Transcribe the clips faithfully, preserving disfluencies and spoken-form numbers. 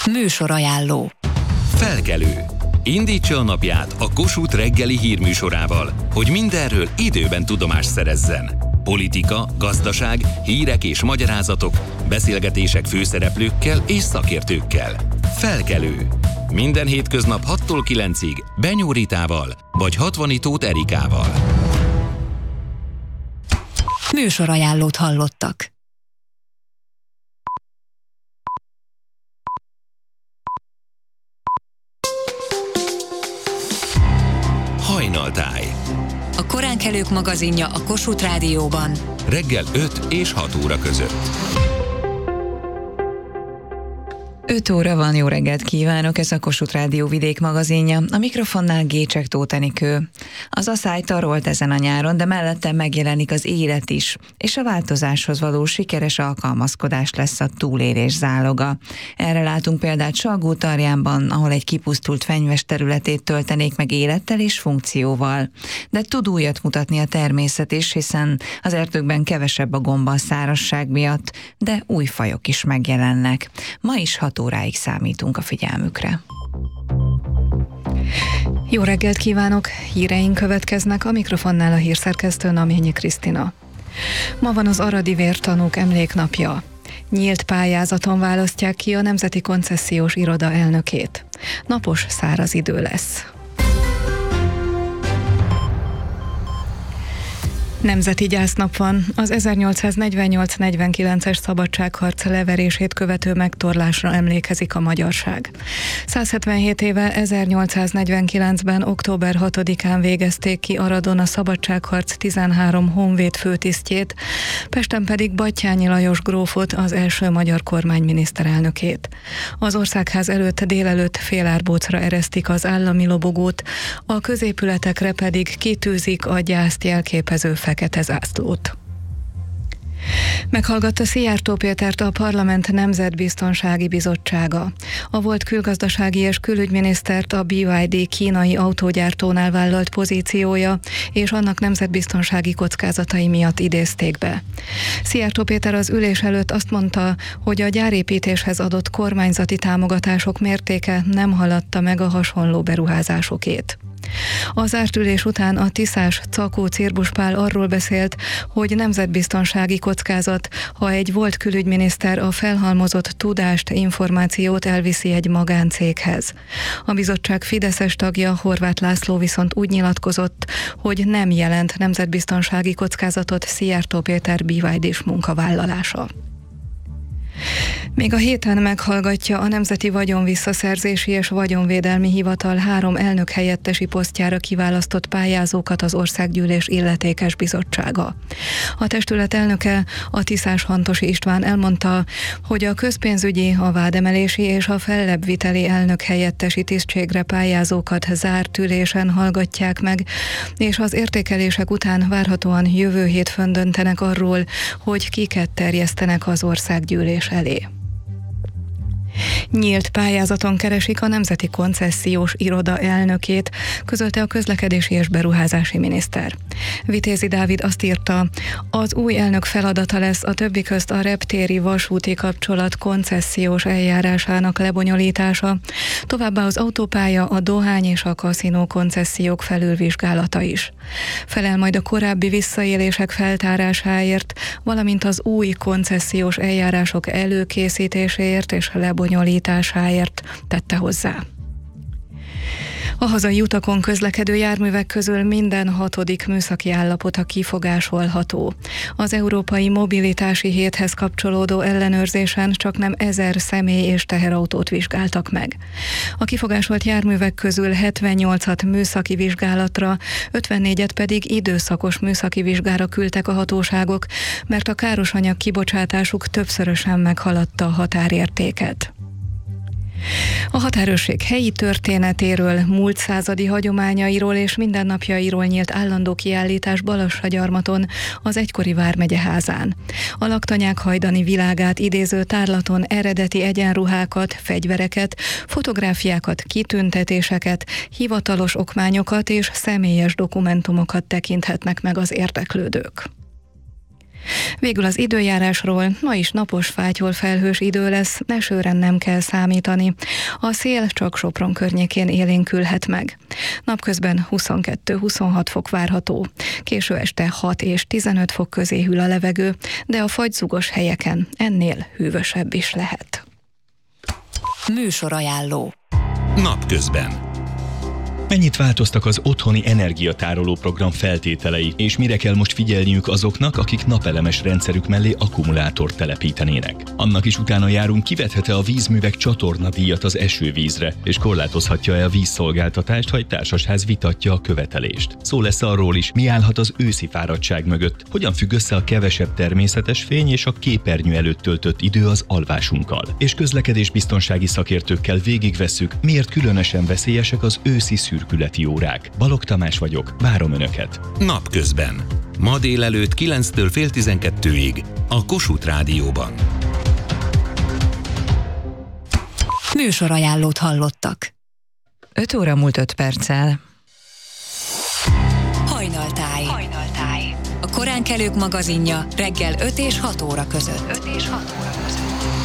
Műsorajánló. Felkelő. Indítsa a napját a Kossuth reggeli hírműsorával, hogy mindenről időben tudomást szerezzen. Politika, gazdaság, hírek és magyarázatok, beszélgetések főszereplőkkel és szakértőkkel. Felkelő. Minden hétköznap hattól kilencig Benyó Ritával vagy Hatvani Tóth Erikával. Műsorajánlót hallottak. Hajnaltáj. A koránkelők magazinja a Kossuth Rádióban. Reggel öt és hat óra között. öt óra van, jó reggelt kívánok, ez a Kossuth Rádió vidék magazinja. A mikrofonnál Gécsek Tóth Enikő. Az asszály tarolt ezen a nyáron, de mellette megjelenik az élet is, és a változáshoz való sikeres alkalmazkodás lesz a túlélés záloga. Erre látunk példát Salgótarjánban, ahol egy kipusztult fenyves területét töltenék meg élettel és funkcióval. De tud újat mutatni a természet is, hiszen az erdőkben kevesebb a gomba a szárazság miatt, de új fajok is megjelennek. Ma is hat óráig számítunk a figyelmükre. Jó reggelt kívánok! Híreink következnek, a mikrofonnál a hírszerkesztő Naményi Krisztina. Ma van az aradi vértanúk emléknapja. Nyílt pályázaton választják ki a Nemzeti Koncesziós Iroda elnökét. Napos, száraz idő lesz. Nemzeti gyásznap van. Az ezernyolcszáznegyvennyolc negyvenkilences szabadságharc leverését követő megtorlásra emlékezik a magyarság. százhetvenhét éve ezernyolcszáznegyvenkilencben október hatodikán végezték ki Aradon a szabadságharc tizenhárom honvéd főtisztjét, Pesten pedig Batthyány Lajos grófot, az első magyar kormány miniszterelnökét. Az országház előtt délelőtt félárbócra eresztik az állami lobogót, a középületekre pedig kitűzik a gyászt jelképező fekete zászlót. Meghallgatta Szijjártó Pétert a Parlament Nemzetbiztonsági Bizottsága. A volt külgazdasági és külügyminisztert a bé ipszilon dé kínai autógyártónál vállalt pozíciója és annak nemzetbiztonsági kockázatai miatt idézték be. Szijjártó Péter az ülés előtt azt mondta, hogy a gyárépítéshez adott kormányzati támogatások mértéke nem haladta meg a hasonló beruházásokét. Az zárt ülés után a tiszás Czakó Cirbusz Pál arról beszélt, hogy nemzetbiztonsági kockázat, ha egy volt külügyminiszter a felhalmozott tudást, információt elviszi egy magáncéghez. A bizottság fideszes tagja, Horváth László viszont úgy nyilatkozott, hogy nem jelent nemzetbiztonsági kockázatot Szijjártó Péter bé ipszilon dés munkavállalása. Még a héten meghallgatja a Nemzeti Vagyonvisszaszerzési és Vagyonvédelmi Hivatal három elnökhelyettesi posztjára kiválasztott pályázókat az Országgyűlés illetékes bizottsága. A testület elnöke, a Tiszás Hantosi István elmondta, hogy a közpénzügyi, a vádemelési és a fellebbviteli elnökhelyettesi tisztségre pályázókat zárt ülésen hallgatják meg, és az értékelések után várhatóan jövő hétfőn döntenek arról, hogy kiket terjesztenek az Országgyűlés elé. Nyílt pályázaton keresik a Nemzeti Koncesziós Iroda elnökét, közölte a közlekedési és beruházási miniszter. Vitézi Dávid azt írta, az új elnök feladata lesz a többi közt a reptéri vasúti kapcsolat koncesziós eljárásának lebonyolítása, továbbá az autópálya, a dohány és a kaszinó koncesziók felülvizsgálata is. Felel majd a korábbi visszaélések feltárásáért, valamint az új koncesziós eljárások előkészítéséért és lebonyolításáért, tette hozzá. A hazai utakon közlekedő járművek közül minden hatodik műszaki állapota kifogásolható. Az Európai Mobilitási Héthez kapcsolódó ellenőrzésen csaknem ezer személy és teherautót vizsgáltak meg. A kifogásolt járművek közül hetvennyolcat műszaki vizsgálatra, ötvennégyet pedig időszakos műszaki vizsgára küldtek a hatóságok, mert a károsanyag kibocsátásuk többszörösen meghaladta a határértéket. A határőrség helyi történetéről, múlt századi hagyományairól és mindennapjairól nyílt állandó kiállítás Balassagyarmaton, az egykori vármegye házán. A laktanyák hajdani világát idéző tárlaton eredeti egyenruhákat, fegyvereket, fotográfiákat, kitüntetéseket, hivatalos okmányokat és személyes dokumentumokat tekinthetnek meg az érdeklődők. Végül az időjárásról: ma is napos, fátyol, felhős idő lesz, esőre nem kell számítani. A szél csak Sopron környékén élénkülhet meg. Napközben huszonkettő-huszonhat fok várható. Késő este hat és tizenöt fok közé hűl a levegő, de a fagyzugos helyeken ennél hűvösebb is lehet. Műsorajánló. Napközben. Mennyit változtak az otthoni energiatároló program feltételei, és mire kell most figyelniük azoknak, akik napelemes rendszerük mellé akkumulátort telepítenének? Annak is utána járunk, kivethet-e a vízművek csatornadíjat az esővízre, és korlátozhatja-e a vízszolgáltatást, ha egy társasház vitatja a követelést. Szó lesz arról is, mi állhat az őszi fáradtság mögött, hogyan függ össze a kevesebb természetes fény és a képernyő előtt töltött idő az alvásunkkal. És közlekedésbiztonsági szakértőkkel végigvesszük, miért különösen veszélyesek az őszi szürkületi órák. Balogh Tamás vagyok, várom Önöket. Napközben. Ma délelőtt kilenctől fél tizenkettőig a Kossuth Rádióban. Műsorajánlót hallottak. öt óra múlt öt perccel. Hajnaltáj. Hajnaltáj. A koránkelők magazinja reggel öt és hat óra között. öt és hat óra között.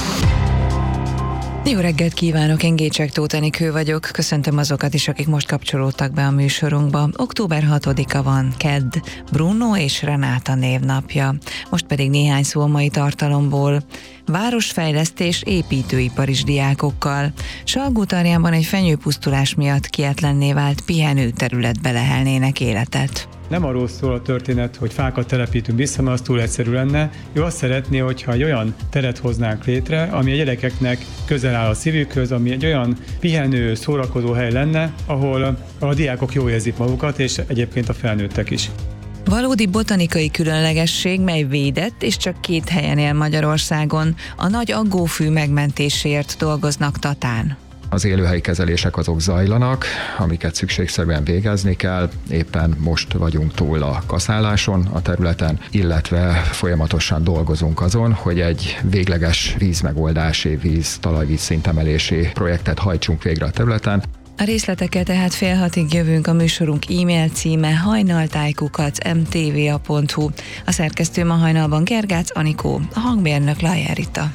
Jó reggelt kívánok, én Gécsek Tóth Enikő vagyok. Köszöntöm azokat is, akik most kapcsolódtak be a műsorunkba. október hatodika van, kedd, Bruno és Renáta névnapja. Most pedig néhány szó a mai tartalomból. Városfejlesztés építőiparis diákokkal. Salgótarjánban egy fenyőpusztulás miatt kietlenné vált pihenőterületbe lehelnének életet. Nem arról szól a történet, hogy fákat telepítünk vissza, mert az túl egyszerű lenne. Ő azt szeretné, hogyha egy olyan teret hoznánk létre, ami a gyerekeknek közel áll a szívükhöz, ami egy olyan pihenő, szórakozó hely lenne, ahol a diákok jól érzik magukat, és egyébként a felnőttek is. Valódi botanikai különlegesség, mely védett, és csak két helyen él Magyarországon. A nagy aggófű megmentéséért dolgoznak Tatán. Az élőhelyi kezelések azok zajlanak, amiket szükségszerűen végezni kell. Éppen most vagyunk túl a kaszáláson a területen, illetve folyamatosan dolgozunk azon, hogy egy végleges vízmegoldási, víz, talajvíz szintemelési projektet hajtsunk végre a területen. A részletekkel tehát fél hatig jövünk. A műsorunk e-mail címe hajnaltáj kukac em té vé á pont hu. A szerkesztő ma hajnalban Gergác Anikó, a hangmérnök Lajer Rita.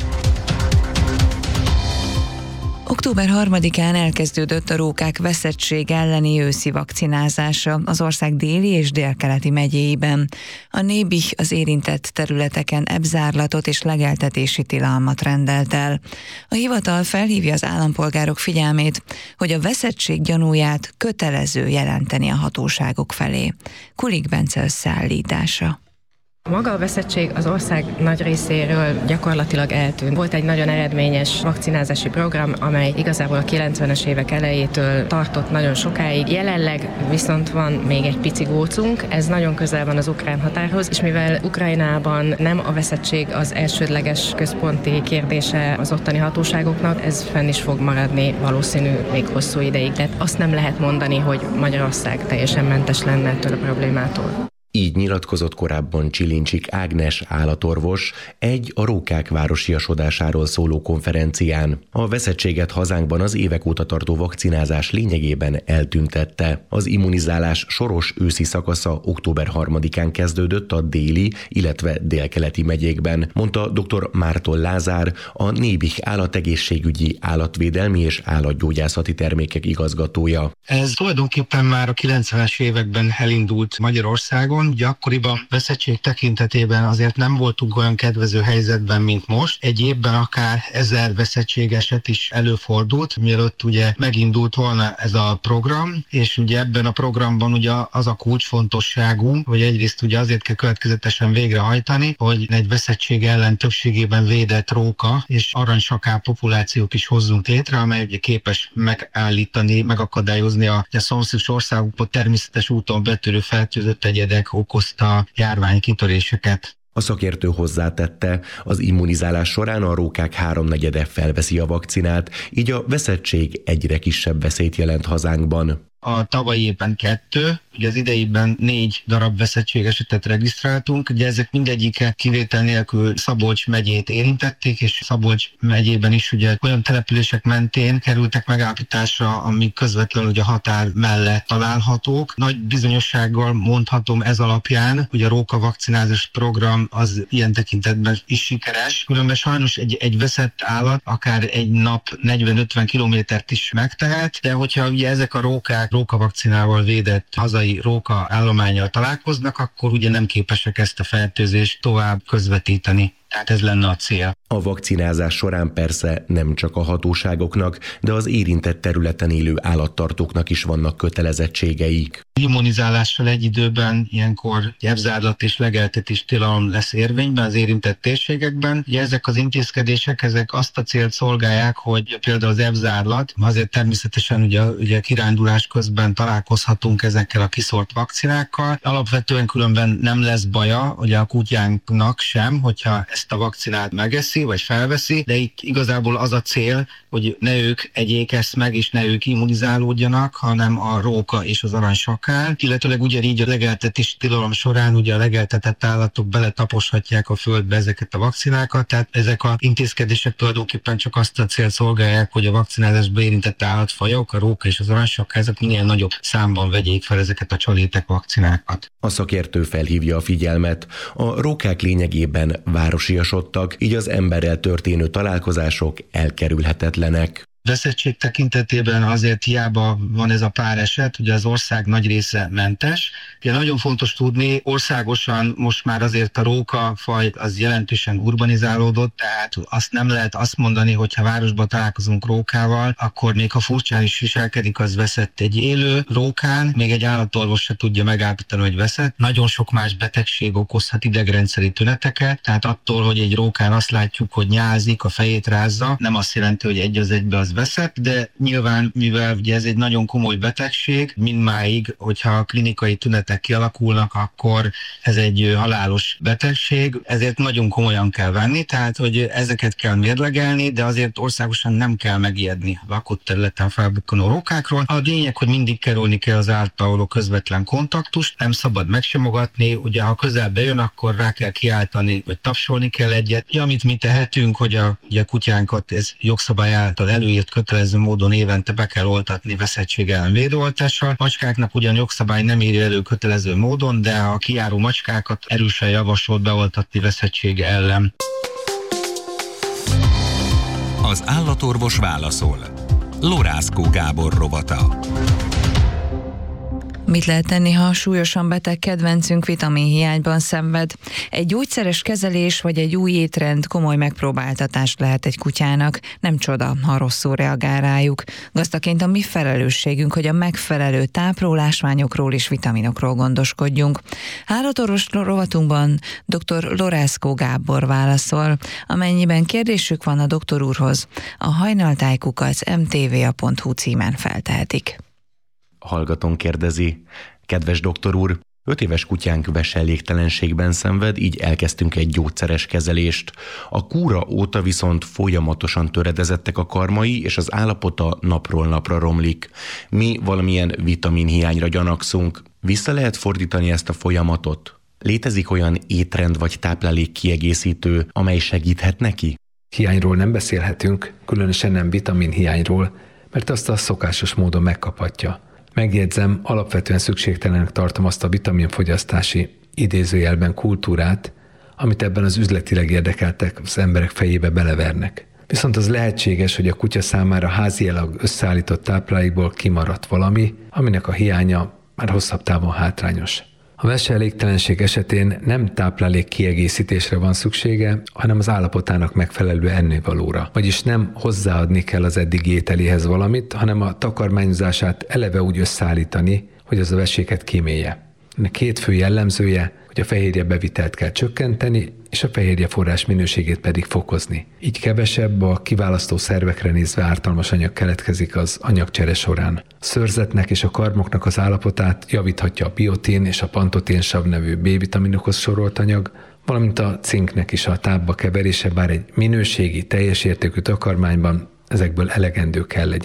október harmadikán elkezdődött a rókák veszettség elleni őszi vakcinázása az ország déli és délkeleti megyéiben. A Nébih az érintett területeken ebzárlatot és legeltetési tilalmat rendelt el. A hivatal felhívja az állampolgárok figyelmét, hogy a veszettség gyanúját kötelező jelenteni a hatóságok felé. Kulik Bence összeállítása. Maga a veszettség az ország nagy részéről gyakorlatilag eltűnt. Volt egy nagyon eredményes vakcinázási program, amely igazából a kilencvenes évek elejétől tartott nagyon sokáig. Jelenleg viszont van még egy pici gócunk, ez nagyon közel van az ukrán határhoz, és mivel Ukrajnában nem a veszettség az elsődleges központi kérdése az ottani hatóságoknak, ez fenn is fog maradni valószínű még hosszú ideig. De azt nem lehet mondani, hogy Magyarország teljesen mentes lenne ettől a problémától. Így nyilatkozott korábban Csilincsik Ágnes állatorvos egy a rókák városiasodásáról szóló konferencián. A veszettséget hazánkban az évek óta tartó vakcinázás lényegében eltüntette. Az immunizálás soros őszi szakasza október harmadikán kezdődött a déli, illetve délkeleti megyékben, mondta dr. Márton Lázár, a Nébih állategészségügyi, állatvédelmi és állatgyógyászati termékek igazgatója. Ez tulajdonképpen már a kilencvenes években elindult Magyarországon. Ugye akkoriban veszettség tekintetében azért nem voltunk olyan kedvező helyzetben, mint most. Egy évben akár ezer veszettség eset is előfordult, mielőtt ugye megindult volna ez a program, és ugye ebben a programban ugye az a kulcsfontosságú, hogy egyrészt ugye azért kell következetesen végrehajtani, hogy egy veszettség ellen többségében védett róka és aranysakál populációt is hozzunk létre, amely ugye képes megállítani, megakadályozni a, a szomszédos országokból természetes úton betörő fertőzött egyedek okozta járvány kitöréseket. A szakértő hozzátette, az immunizálás során a rókák háromnegyede felveszi a vakcinát, így a veszettség egyre kisebb veszélyt jelent hazánkban. A tavalyi évben kettő, ugye az idejében négy darab veszettség esetet regisztráltunk, ugye ezek mindegyike kivétel nélkül Szabolcs megyét érintették, és Szabolcs megyében is ugye olyan települések mentén kerültek megállapításra, amik közvetlenül ugye a határ mellett találhatók. Nagy bizonyossággal mondhatom ez alapján, hogy a róka vakcinázás program az ilyen tekintetben is sikeres. Különben sajnos egy, egy veszett állat akár egy nap negyven-ötven kilométert is megtehet, de hogyha ugye ezek a rókák rókavakcinával védett hazai róka állománnyal találkoznak, akkor ugye nem képesek ezt a fertőzést tovább közvetíteni. Tehát ez lenne a cél. A vakcinázás során persze nem csak a hatóságoknak, de az érintett területen élő állattartóknak is vannak kötelezettségeik. Immunizálással egy időben ilyenkor evzárlat és legeltetés tilalom lesz érvényben az érintett térségekben. Ugye ezek az intézkedések ezek azt a célt szolgálják, hogy például az evzárlat, azért természetesen ugye, ugye kirándulás közben találkozhatunk ezekkel a kiszórt vakcinákkal. Alapvetően különben nem lesz baja ugye a kutyánknak sem, hogyha ezt a vakcinát megeszi, vagy felveszi, de itt igazából az a cél, hogy ne ők egyék ezt meg, és ne ők immunizálódjanak, hanem a róka és az aranysakál, illetőleg ugyanígy a legeltetés tilalom során ugye a legeltetett állatok beletaposhatják a földbe ezeket a vakcinákat, tehát ezek a intézkedések tulajdonképpen csak azt a célt szolgálják, hogy a vakcinázásba érintett állatfajok, a róka és az aranysakál, ezek minél nagyobb számban vegyék fel ezeket a csalétek vakcinákat. A szakértő felhívja a figyelmet, a rókák lényegében városiasodtak, így az emberrel történő találkozások elkerülhetetlenek. Veszettség tekintetében azért hiába van ez a pár eset, hogy az ország nagy része mentes. Ugye nagyon fontos tudni, országosan most már azért a rókafaj az jelentősen urbanizálódott, tehát azt nem lehet azt mondani, hogy ha városban találkozunk rókával, akkor még ha furcsán is viselkedik, az veszett egy élő rókán, még egy állatorvos se tudja megállapítani, hogy veszett. Nagyon sok más betegség okozhat idegrendszeri tüneteket, tehát attól, hogy egy rókán azt látjuk, hogy nyázik, a fejét rázza, nem azt jelenti, hogy egy az egybe az veszett, de nyilván, mivel ugye ez egy nagyon komoly betegség, mindmáig, hogyha a klinikai tünetek kialakulnak, akkor ez egy halálos betegség, ezért nagyon komolyan kell venni, tehát hogy ezeket kell mérlegelni, de azért országosan nem kell megijedni a lakott területen felbukkanó rókákról. A lényeg, hogy mindig kerülni kell az általában közvetlen kontaktust, nem szabad megsimogatni, ugye ha közel bejön, akkor rá kell kiáltani, vagy tapsolni kell egyet. Ja, amit mi tehetünk, hogy a, ugye a kutyánkat ez jogszabály által előírt kötelező módon évente be kell oltatni veszettség ellen védőoltással. Macskáknak ugyan jogszabály nem írja elő kötelező módon, de a kijáró macskákat erősen javasolt beoltatni veszettség ellen. Az állatorvos válaszol. Lorászkó Gábor rovata. Mit lehet tenni, ha a súlyosan beteg kedvencünk vitaminhiányban szenved? Egy gyógyszeres kezelés vagy egy új étrend komoly megpróbáltatást lehet egy kutyának. Nem csoda, ha rosszul reagál rájuk. Gazdaként a mi felelősségünk, hogy a megfelelő táplólásványokról és vitaminokról gondoskodjunk. Állatorvos rovatunkban dr. Lorászkó Gábor válaszol. Amennyiben kérdésük van a doktor úrhoz, a hajnaltájkukac em té vé á pont hú címen feltehetik. Hallgatón kérdezi, kedves doktor úr, öt éves kutyánk veselégtelenségben szenved, így elkezdtünk egy gyógyszeres kezelést. A kúra óta viszont folyamatosan töredezettek a karmai, és az állapota napról napra romlik. Mi valamilyen vitaminhiányra gyanakszunk. Vissza lehet fordítani ezt a folyamatot? Létezik olyan étrend vagy táplálék kiegészítő, amely segíthet neki? Hiányról nem beszélhetünk, különösen nem vitaminhiányról, mert azt a szokásos módon megkaphatja. Megjegyzem, alapvetően szükségtelenek tartom azt a vitaminfogyasztási idézőjelben kultúrát, amit ebben az üzletileg érdekeltek az emberek fejébe belevernek. Viszont az lehetséges, hogy a kutya számára házilag összeállított táplálékból kimaradt valami, aminek a hiánya már hosszabb távon hátrányos. A veselégtelenség esetén nem táplálék kiegészítésre van szüksége, hanem az állapotának megfelelő ennivalóra. Vagyis nem hozzáadni kell az eddigi ételéhez valamit, hanem a takarmányozását eleve úgy összeállítani, hogy az a veséket kímélje. Ennek két fő jellemzője, hogy a fehérje bevitelt kell csökkenteni, és a fehérje forrás minőségét pedig fokozni. Így kevesebb, a kiválasztó szervekre nézve ártalmas anyag keletkezik az anyagcsere során. A szőrzetnek és a karmoknak az állapotát javíthatja a biotin és a pantoténsav nevű B-vitaminokhoz sorolt anyag, valamint a cinknek is a tápba keverése, bár egy minőségi, teljes értékű takarmányban ezekből elegendő kell legyen.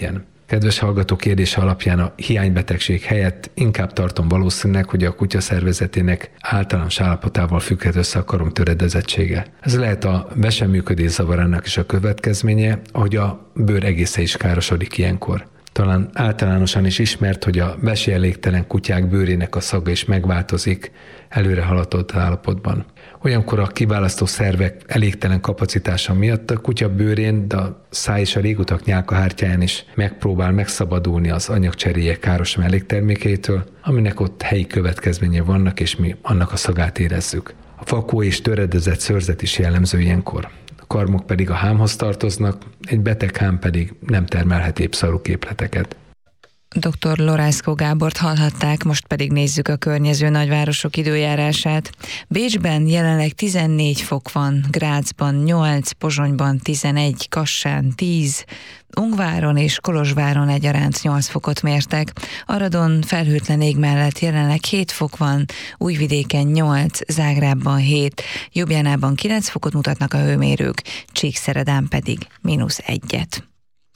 Kedves hallgató kérdése alapján a hiánybetegség helyett inkább tartom valószínűleg, hogy a kutya szervezetének általános állapotával függhet össze a karom töredezettsége. Ez lehet a veseműködés zavarának is a következménye, ahogy a bőr egészen is károsodik ilyenkor. Talán általánosan is ismert, hogy a vesélyelégtelen kutyák bőrének a szaga is megváltozik előre haladott állapotban. Olyankor a kiválasztó szervek elégtelen kapacitása miatt a kutya bőrén, de a száj és a régutak nyálkahártyáján is megpróbál megszabadulni az anyagcseréje káros melléktermékeitől, aminek ott helyi következménye vannak, és mi annak a szagát érezzük. A fakó és töredezett szőrzet is jellemző ilyenkor. A karmok pedig a hámhoz tartoznak, egy beteg hám pedig nem termelhet épp szaruképleteket. doktor Lorászkó Gábort hallhatták, most pedig nézzük a környező nagyvárosok időjárását. Bécsben jelenleg tizennégy fok van, Grazban nyolc, Pozsonyban tizenegy, Kassán tíz, Ungváron és Kolozsváron egyaránt nyolc fokot mértek, Aradon felhőtlen ég mellett jelenleg hét fok van, Újvidéken nyolc, Zágrábban hét, Ljubljanában kilenc fokot mutatnak a hőmérők, Csíkszeredán pedig mínusz egyet.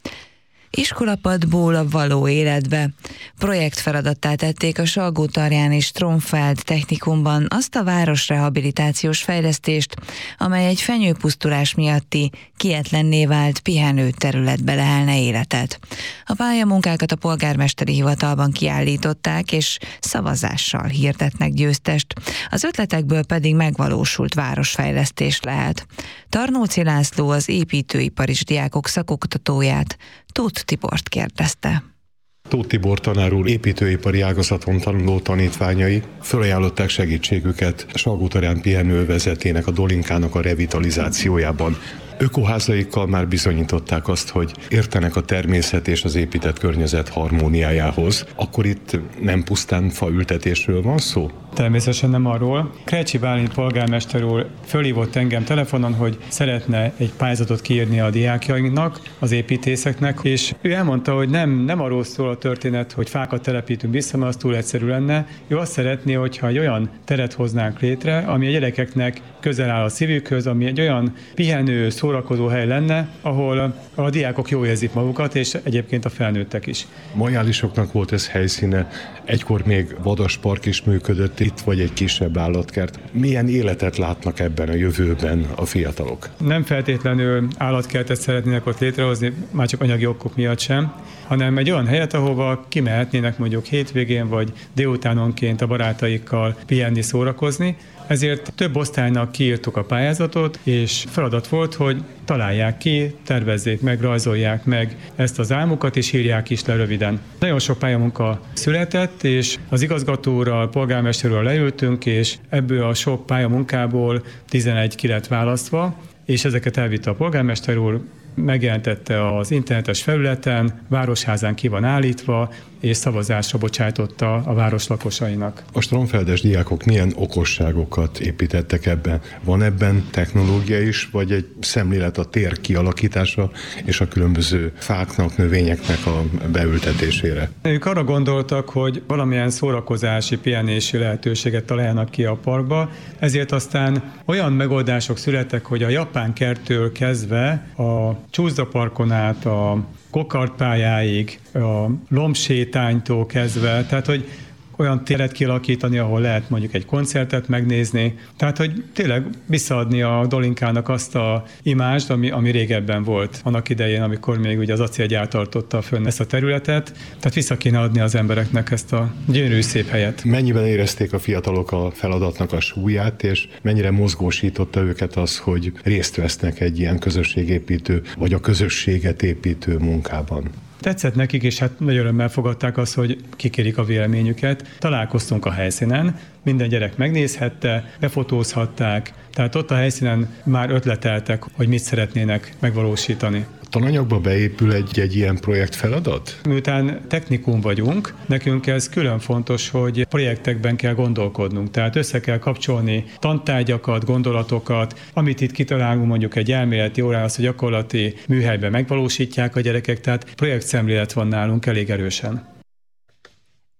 Iskolapadból a való életbe. Projektfeladattá tették a Salgótarján és Tronfeld technikumban azt a városrehabilitációs fejlesztést, amely egy fenyőpusztulás miatti kietlenné vált pihenő területbe lehelne életet. A pályamunkákat a polgármesteri hivatalban kiállították, és szavazással hirdetnek győztest. Az ötletekből pedig megvalósult városfejlesztés lehet. Tarnóci László, az építőipari diákok szakoktatóját, Tóth Tibort kérdezte. Tóth Tibor tanár úr építőipari ágazaton tanuló tanítványai felajánlották segítségüket Salgótarján pihenőövezetének, a Dolinkának a revitalizációjában. Ökoházaikkal már bizonyították azt, hogy értenek a természet és az épített környezet harmóniájához. Akkor itt nem pusztán faültetésről van szó? Természetesen nem arról. Krecsi Bálint polgármester úr fölhívott engem telefonon, hogy szeretne egy pályázatot kiírni a diákjainknak, az építészeknek, és ő elmondta, hogy nem, nem arról szól a történet, hogy fákat telepítünk vissza, mert az túl egyszerű lenne. Ő azt szeretné, hogyha egy olyan teret hoznánk létre, ami a gyerekeknek közel áll a szívükhöz, ami egy olyan pihenő, szórakozó hely lenne, ahol a diákok jól érzik magukat, és egyébként a felnőttek is. Majálisoknak volt ez helyszíne, egykor még vadaspark is működött itt, vagy egy kisebb állatkert. Milyen életet látnak ebben a jövőben a fiatalok? Nem feltétlenül állatkertet szeretnének ott létrehozni, már csak anyagi okok miatt sem, hanem egy olyan helyet, ahova kimehetnének mondjuk hétvégén, vagy délutánonként a barátaikkal pihenni, szórakozni. Ezért több osztálynak kiírtuk a pályázatot, és feladat volt, hogy találják ki, tervezzék meg, rajzolják meg ezt az álmukat, és írják is le röviden. Nagyon sok pályamunka született, és az igazgatóral, polgármesterről leültünk, és ebből a sok pályamunkából tizenegy ki lett választva, és ezeket elvitte a polgármester úr, megjelentette az internetes felületen, városházán ki van állítva, és szavazásra bocsájtotta a város lakosainak. A Stromfeldes diákok milyen okosságokat építettek ebben? Van ebben technológia is, vagy egy szemlélet a tér kialakítása és a különböző fáknak, növényeknek a beültetésére? Ők arra gondoltak, hogy valamilyen szórakozási, pihenési lehetőséget találjanak ki a parkba, ezért aztán olyan megoldások születtek, hogy a japán kerttől kezdve a Csúszdaparkon át a kokartpályáig, a lombsétánytól kezdve, tehát hogy olyan téret kialakítani, ahol lehet mondjuk egy koncertet megnézni, tehát hogy tényleg visszaadni a Dolinkának azt a imást, ami, ami régebben volt annak idején, amikor még ugye az acélgyár tartotta fönn ezt a területet, tehát vissza kéne adni az embereknek ezt a gyönyörű szép helyet. Mennyiben érezték a fiatalok a feladatnak a súlyát, és mennyire mozgósította őket az, hogy részt vesznek egy ilyen közösségépítő, vagy a közösséget építő munkában? Tetszett nekik, és hát nagy örömmel fogadták azt, hogy kikérik a véleményüket. Találkoztunk a helyszínen, minden gyerek megnézhette, befotózhatták, tehát ott a helyszínen már ötleteltek, hogy mit szeretnének megvalósítani. A tananyagba beépül egy, egy ilyen projekt feladat? Miután technikum vagyunk, nekünk ez külön fontos, hogy projektekben kell gondolkodnunk, tehát össze kell kapcsolni tantárgyakat, gondolatokat, amit itt kitalálunk mondjuk egy elméleti órán, azt a gyakorlati műhelyben megvalósítják a gyerekek, tehát projektszemlélet van nálunk elég erősen.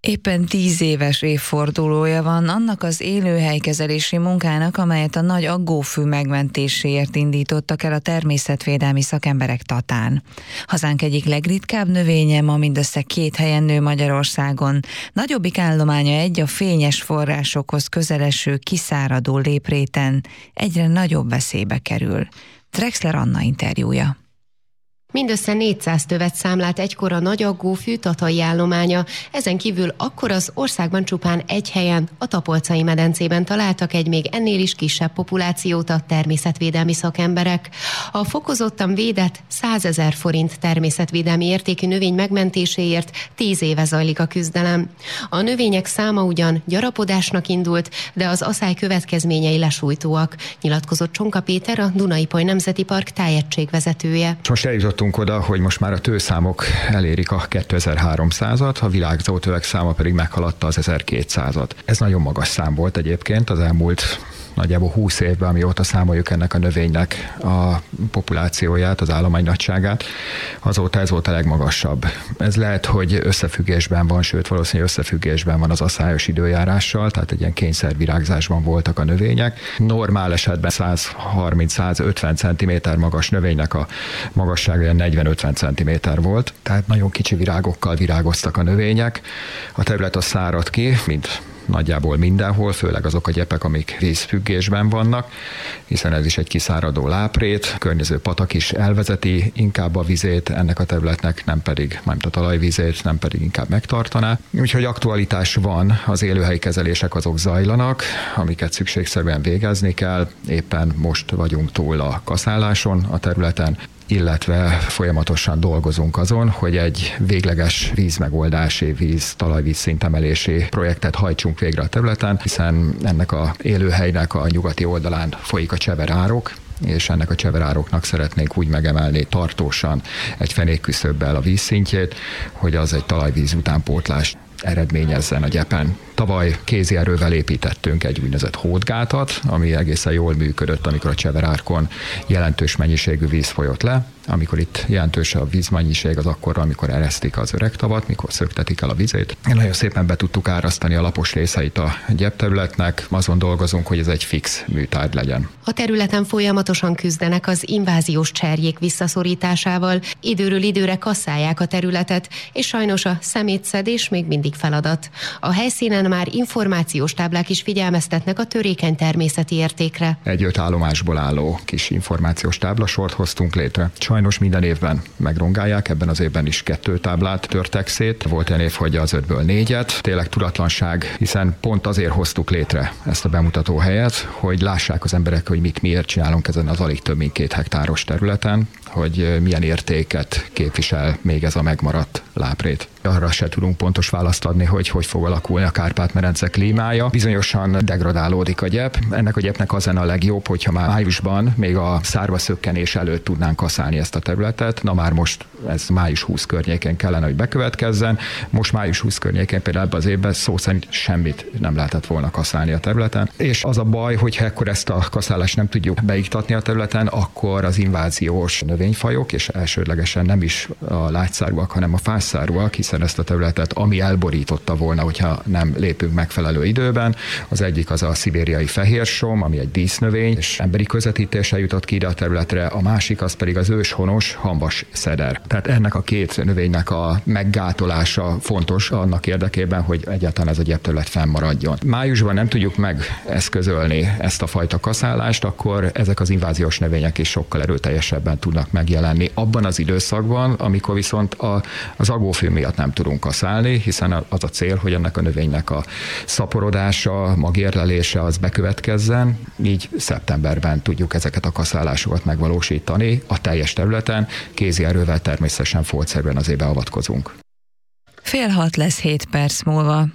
Éppen tíz éves évfordulója van annak az élőhelykezelési munkának, amelyet a nagy aggófű megmentéséért indítottak el a természetvédelmi szakemberek Tatán. Hazánk egyik legritkább növénye ma mindössze két helyen nő Magyarországon. Nagyobbik állománya egy a fényes forrásokhoz közeleső kiszáradó lépréten egyre nagyobb veszélybe kerül. Drexler Anna interjúja. Mindössze négyszáz tövet számlált egykor a nagy aggófű tatai állománya, ezen kívül akkor az országban csupán egy helyen, a Tapolcai medencében találtak egy még ennél is kisebb populációt a természetvédelmi szakemberek. A fokozottan védett százezer forint természetvédelmi értékű növény megmentéséért tíz éve zajlik a küzdelem. A növények száma ugyan gyarapodásnak indult, de az aszály következményei lesújtóak, nyilatkozott Csonka Péter, a Duna-Ipoly Nemzeti Park tájegységvezetője. Most eljutottunk oda, hogy most már a tőszámok elérik a kétezer-háromszázat, a virágzó tövek száma pedig meghaladta az ezerkétszázat. Ez nagyon magas szám volt egyébként az elmúlt nagyjából húsz évben, amióta számoljuk ennek a növénynek a populációját, az állomány nagyságát, azóta ez volt a legmagasabb. Ez lehet, hogy összefüggésben van, sőt valószínűleg összefüggésben van az aszályos időjárással, tehát egy ilyen kényszervirágzásban voltak a növények. Normál esetben száz harminc-száz ötven centiméter magas növénynek a magassága negyven-ötven centiméter volt, tehát nagyon kicsi virágokkal virágoztak a növények. A terület az száradt ki, mint nagyjából mindenhol, főleg azok a gyepek, amik vízfüggésben vannak, hiszen ez is egy kiszáradó láprét, a környező patak is elvezeti inkább a vizét ennek a területnek, nem pedig, mármint a talajvizét, nem pedig inkább megtartaná. Úgyhogy aktualitás van, az élőhelyi kezelések azok zajlanak, amiket szükségszerűen végezni kell, éppen most vagyunk túl a kaszáláson a területen, illetve folyamatosan dolgozunk azon, hogy egy végleges vízmegoldási, víz, talajvíz szintemelési projektet hajtsunk végre a területen, hiszen ennek a élőhelynek a nyugati oldalán folyik a Cseverárok, és ennek a Cseverároknak szeretnénk úgy megemelni tartósan egy fenékküszöbbel a vízszintjét, hogy az egy talajvíz utánpótlást eredményezzen a gyepen. Tavaly kézi erővel építettünk egy úgynevezett hódgátat, ami egészen jól működött, amikor a Cseverárkon jelentős mennyiségű víz folyott le. Amikor itt jelentős a vízmennyiség, az akkor, amikor eresztik az öreg tavat, mikor szöktetik el a vizét. Nagyon szépen be tudtuk árasztani a lapos részeit a gyepterületnek, azon dolgozunk, hogy ez egy fix műtárgy legyen. A területen folyamatosan küzdenek az inváziós cserjék visszaszorításával, időről időre kasszálják a területet, és sajnos a szemétszedés még mindig feladat. A helyszínen már információs táblák is figyelmeztetnek a törékeny természeti értékre. Egy öt állomásból álló kis információs táblasort hoztunk létre. Sajnos minden évben megrongálják, ebben az évben is kettő táblát törtek szét. Volt olyan év, hogy az ötből négyet. Tényleg tudatlanság, hiszen pont azért hoztuk létre ezt a bemutató helyet, hogy lássák az emberek, hogy mit miért csinálunk ezen az alig több mint két hektáros területen, hogy milyen értéket képvisel még ez a megmaradt láprét. Arra se tudunk pontos választ adni, hogy hogy fog alakulni a Kárpát-medence klímája. Bizonyosan degradálódik a gyep. Ennek a gyepnek az lenne a legjobb, hogyha már májusban, még a szárva szökkenés előtt tudnánk kaszálni ezt a területet. Na már most ez május huszadika környékén kellene, hogy bekövetkezzen. Most május huszadika környékén például ebben az évben szó szerint semmit nem lehetett volna kaszálni a területen. És az a baj, hogyha akkor ezt a kaszálást nem tudjuk beiktatni a területen, akkor az inváziós növényfajok, és elsődlegesen nem is a lágyszárúak, hanem a fásszárúak, hiszen ezt a területet, ami elborította volna, hogyha nem lépünk megfelelő időben. Az egyik az a szibériai fehérsom, ami egy dísznövény, és emberi közvetítéssel jutott ki ide a területre, a másik az pedig az őshonos hamvas szeder. Tehát ennek a két növénynek a meggátolása fontos annak érdekében, hogy egyáltalán ez a gyepterület fennmaradjon. Májusban nem tudjuk megeszközölni ezt a fajta kaszálást, akkor ezek az inváziós növények is sokkal erőteljesebben tudnak megjelenni abban az időszakban, amikor viszont a, az agófű miatt nem tudunk kaszálni, hiszen az a cél, hogy ennek a növénynek a szaporodása, magérlelése az bekövetkezzen, így szeptemberben tudjuk ezeket a kaszálásokat megvalósítani a teljes területen, kézi erővel természetesen foltszerűen azért beavatkozunk. Fél hat lesz hét perc múlva.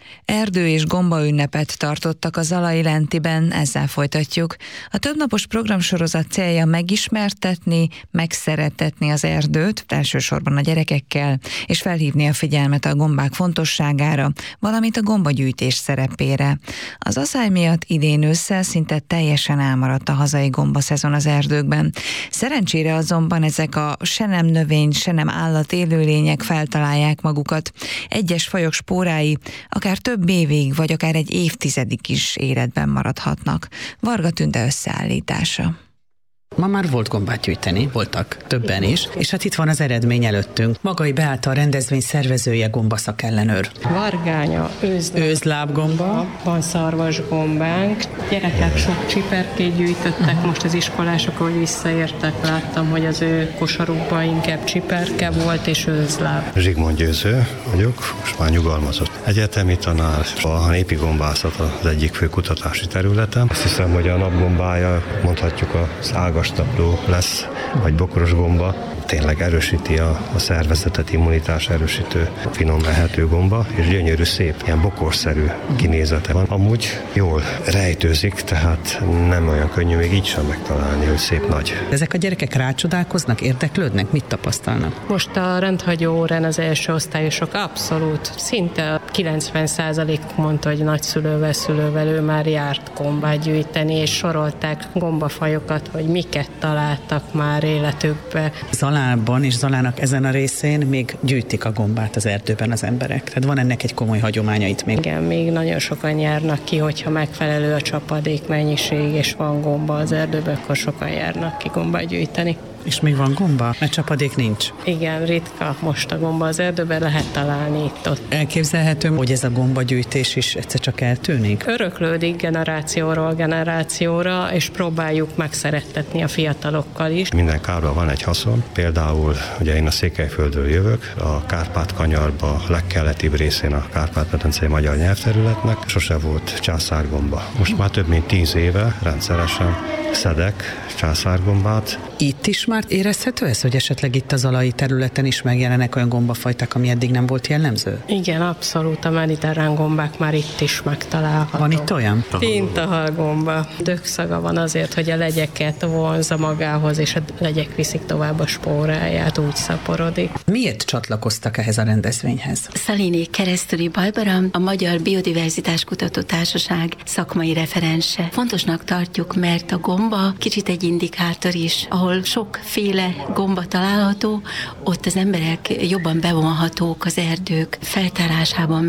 Erdő és gomba ünnepet tartottak a Zalai Lentiben, ezzel folytatjuk. A többnapos programsorozat célja megismertetni, megszerettetni az erdőt, elsősorban a gyerekekkel, és felhívni a figyelmet a gombák fontosságára, valamint a gombagyűjtés szerepére. Az aszály miatt idén ősszel szinte teljesen elmaradt a hazai gombaszezon az erdőkben. Szerencsére azonban ezek a se nem növény, se nem állat élőlények feltalálják magukat. Egyes fajok spórái akár több évig, vagy akár egy évtizedig is életben maradhatnak. Varga Tünde összeállítása. Ma már volt gombát gyűjteni, voltak többen is, és hát itt van az eredmény előttünk. Magai Beáta, a rendezvény szervezője, gombaszakellenőr. Vargánya, őzláb, őzlábgomba, van szarvasgombánk, gyerekek sok csiperkét gyűjtöttek, most az iskolások, ahogy visszaértek, láttam, hogy az ő kosarukban inkább csiperke volt, és őzláb. Zsigmond Győző vagyok, most már nyugalmazott egyetemi tanár, a népi gombászat az egyik fő kutatási területem. Azt hiszem, hogy a napgombája, mondhatjuk az ágastapló lesz, vagy bokoros gomba, tényleg erősíti a, a szervezetet, immunitás erősítő, finom lehető gomba, és gyönyörű, szép, ilyen bokorszerű kinézete van. Amúgy jól rejtőzik, tehát nem olyan könnyű még így sem megtalálni, hogy szép nagy. Ezek a gyerekek rácsodálkoznak, érdeklődnek, mit tapasztalnak? Most a rendhagyó órán az első osztályosok abszolút, szinte kilencven százalék mondta, hogy nagyszülővel, szülővel ő már járt gombát gyűjteni, és sorolták gombafajokat, hogy miket találtak már életükbe. Zalában és Zalának ezen a részén még gyűjtik a gombát az erdőben az emberek. Tehát van ennek egy komoly hagyománya itt még. Igen, még nagyon sokan járnak ki, hogyha megfelelő a csapadék mennyiség, és van gomba az erdőben, akkor sokan járnak ki gombát gyűjteni. És még van gomba? Mert csapadék nincs. Igen, ritka most a gomba az erdőben, lehet találni itt-ott. Elképzelhető, hogy ez a gombagyűjtés is egyszer csak eltűnik? Öröklődik generációról generációra, és próbáljuk megszerettetni a fiatalokkal is. Minden kárban van egy haszon. Például, ugye én a Székelyföldről jövök, a Kárpát-kanyarba legkeletibb részén a Kárpát-medencei magyar nyelvterületnek sose volt császárgomba. Most már több mint tíz éve rendszeresen szedek császárgombát. Itt is már érezhető ez, hogy esetleg itt a zalai területen is megjelennek olyan gombafajták, ami eddig nem volt jellemző? Igen, abszolút, a mediterrán gombák már itt is megtalálhatók. Van itt olyan? Tintahalgomba. Dögszaga van azért, hogy a legyeket vonzza magához, és a legyek viszik tovább a spóráját, úgy szaporodik. Miért csatlakoztak ehhez a rendezvényhez? Szalini Keresztüli Barbara, a Magyar Biodiverzitás Kutató Társaság szakmai referense. Fontosnak tartjuk, mert a gomba kicsit egy indikátor is, ahol sokféle gomba található, ott az emberek jobban bevonhatók az erdők feltárásában,